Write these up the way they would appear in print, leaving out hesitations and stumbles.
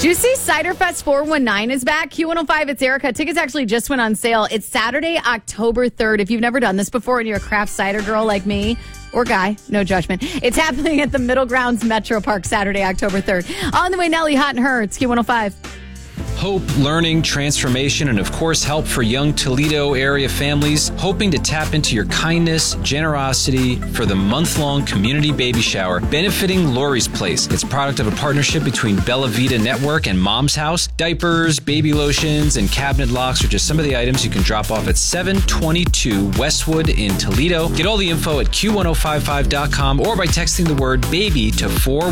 you see Cider Fest 419 is back? Q105, it's Erica. Tickets actually just went on sale. It's Saturday, October 3rd. If you've never done this before and you're a craft cider girl like me, or guy, no judgment. It's happening at the Middle Grounds Metro Park Saturday, October 3rd. On the way, Nelly, Hot and Her. It's Q105. Hope, learning, transformation, and of course, help for young Toledo area families hoping to tap into your kindness, generosity for the month-long community baby shower benefiting Lori's Place. It's product of a partnership between Bella Vita Network and Mom's House. Diapers, baby lotions, and cabinet locks are just some of the items you can drop off at 722 Westwood in Toledo. Get all the info at Q1055.com or by texting the word BABY to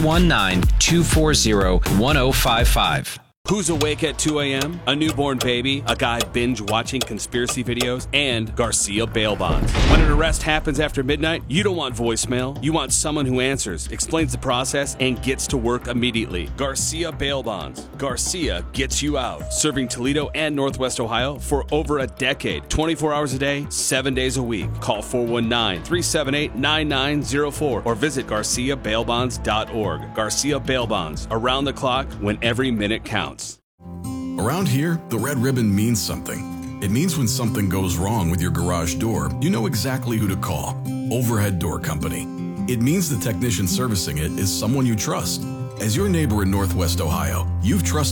419-240-1055. Who's awake at 2 a.m.? A newborn baby, a guy binge-watching conspiracy videos, and Garcia bail bonds. When an arrest happens after midnight, you don't want voicemail. You want someone who answers, explains the process, and gets to work immediately. Garcia bail bonds. Garcia gets you out. Serving Toledo and Northwest Ohio for over a decade. 24 hours a day, 7 days a week. Call 419-378-9904 or visit GarciaBailBonds.org. Garcia Bail Bonds. Around the clock when every minute counts. Around here, the red ribbon means something. It means when something goes wrong with your garage door, you know exactly who to call. Overhead Door Company. It means the technician servicing it is someone you trust. As your neighbor in Northwest Ohio, you've trusted